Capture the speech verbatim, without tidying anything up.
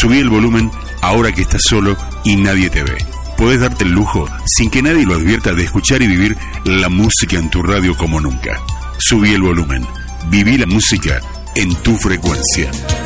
Subí el volumen ahora que estás solo y nadie te ve. Podés darte el lujo, sin que nadie lo advierta, de escuchar y vivir la música en tu radio como nunca. Subí el volumen. Viví la música en tu frecuencia.